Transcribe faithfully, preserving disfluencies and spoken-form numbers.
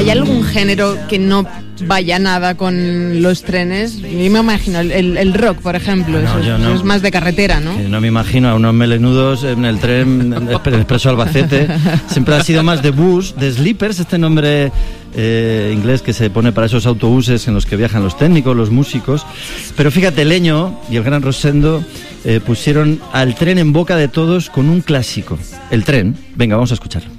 ¿hay algún género que no vaya nada con los trenes? Yo me imagino el, el, el rock, por ejemplo, no, eso, no, eso es más de carretera, ¿no? No me imagino a unos melenudos en el tren el Expreso Albacete. Siempre ha sido más de bus, de sleepers, este nombre eh, inglés que se pone para esos autobuses en los que viajan los técnicos, los músicos. Pero fíjate, Leño y el gran Rosendo eh, pusieron al tren en boca de todos con un clásico. El tren, venga, vamos a escucharlo.